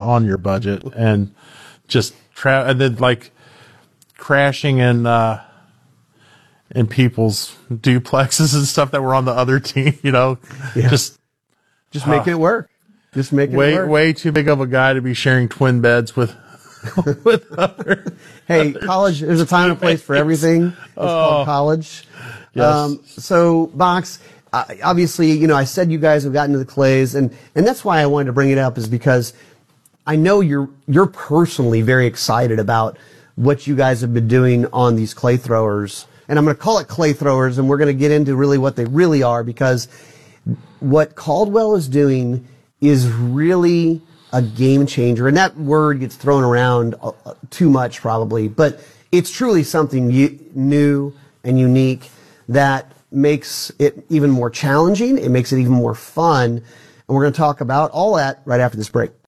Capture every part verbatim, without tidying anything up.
on your budget, and just tra- and then like crashing in uh, in people's duplexes and stuff that were on the other team. You know, yeah. just just uh, making it work. Just making way, it work. Way too big of a guy to be sharing twin beds with. with other. Hey, college. There's a time and a place for everything. It's oh. called college. Yes. Um, so, Box. Uh, obviously, you know, I said you guys have gotten to the clays, and, and that's why I wanted to bring it up, is because I know you're you're personally very excited about what you guys have been doing on these clay throwers. And I'm going to call it clay throwers, and we're going to get into really what they really are, because what Caldwell is doing is really a game changer. And that word gets thrown around uh, too much probably, but it's truly something u- new and unique that makes it even more challenging. It makes it even more fun. And we're going to talk about all that right after this break.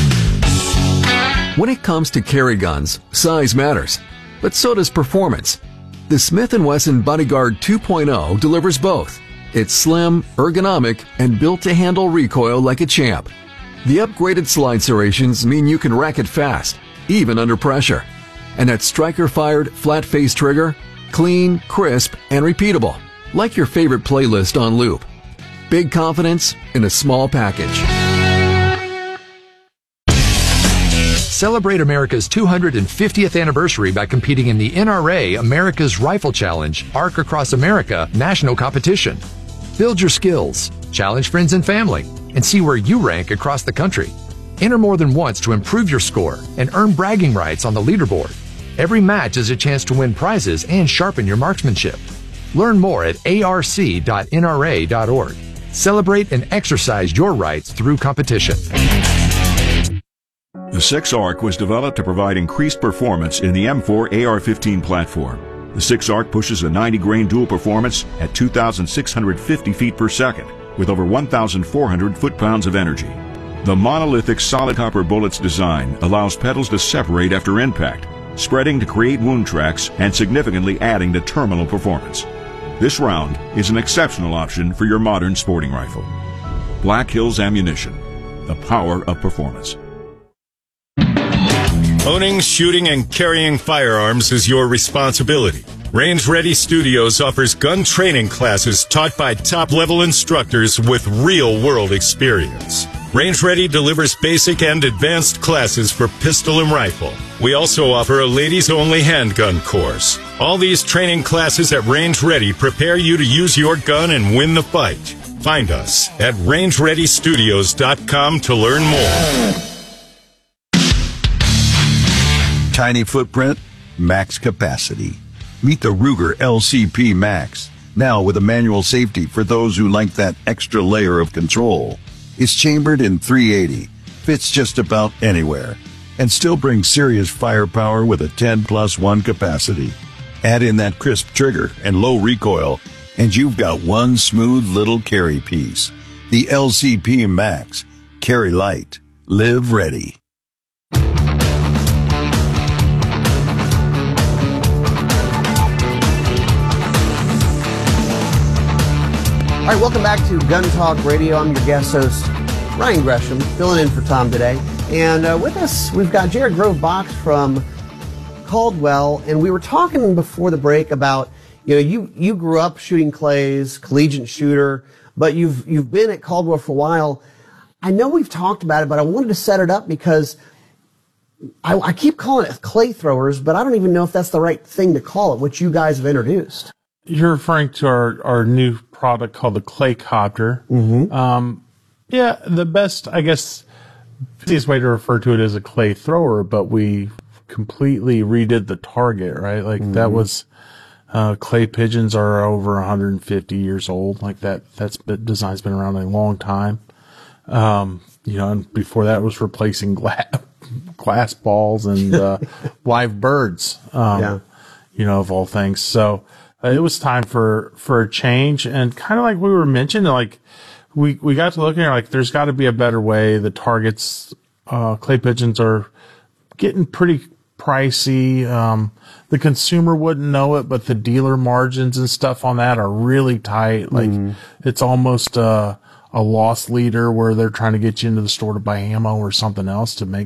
When it comes to carry guns, size matters, but so does performance. The Smith and Wesson Bodyguard two point oh delivers both. It's slim, ergonomic, and built to handle recoil like a champ. The upgraded slide serrations mean you can rack it fast, even under pressure. And that striker-fired, flat-face trigger, clean, crisp, and repeatable, like your favorite playlist on loop. Big confidence in a small package. Celebrate America's two hundred fiftieth anniversary by competing in the N R A America's Rifle Challenge Arc Across America national competition. Build your skills, challenge friends and family, and see where you rank across the country. Enter more than once to improve your score and earn bragging rights on the leaderboard. Every match is a chance to win prizes and sharpen your marksmanship. Learn more at A R C dot N R A dot org. Celebrate and exercise your rights through competition. The six ARC was developed to provide increased performance in the M four A R fifteen platform. The six ARC pushes a ninety grain dual performance at two thousand six hundred fifty feet per second with over one thousand four hundred foot-pounds of energy. The monolithic solid copper bullet's design allows petals to separate after impact, spreading to create wound tracks and significantly adding to terminal performance. This round is an exceptional option for your modern sporting rifle. Black Hills Ammunition, the power of performance. Owning, shooting, and carrying firearms is your responsibility. Range Ready Studios offers gun training classes taught by top-level instructors with real-world experience. Range Ready delivers basic and advanced classes for pistol and rifle. We also offer a ladies-only handgun course. All these training classes at Range Ready prepare you to use your gun and win the fight. Find us at range ready studios dot com to learn more. Tiny footprint, max capacity. Meet the Ruger L C P Max, now with a manual safety for those who like that extra layer of control. It's chambered in three eighty, fits just about anywhere, and still brings serious firepower with a ten plus one capacity. Add in that crisp trigger and low recoil, and you've got one smooth little carry piece. The L C P Max. Carry light. Live ready. All right, welcome back to Gun Talk Radio. I'm your guest host, Ryan Gresham, filling in for Tom today. And uh, with us, we've got Jared Grove Box from Caldwell. And we were talking before the break about, you know, you, you grew up shooting clays, collegiate shooter, but you've you've been at Caldwell for a while. I know we've talked about it, but I wanted to set it up because I, I keep calling it clay throwers, but I don't even know if that's the right thing to call it, what you guys have introduced. You're referring to our, our new product called the Clay Copter. Mm-hmm. Um, yeah, the best, I guess, easiest way to refer to it is a clay thrower, but we completely redid the target, right? Like mm-hmm. that was, uh, clay pigeons are over one hundred fifty years old. Like that, that's been, design's been around a long time. Um, you know, and before that was replacing glass, glass balls and, uh, live birds, um, yeah. you know, of all things. So, Uh, it was time for, for a change, and kind of like we were mentioning, like we, we got to looking at like there's got to be a better way. The targets, uh, clay pigeons are getting pretty pricey. Um, the consumer wouldn't know it, but the dealer margins and stuff on that are really tight. Like mm. it's almost a, a loss leader where they're trying to get you into the store to buy ammo or something else to make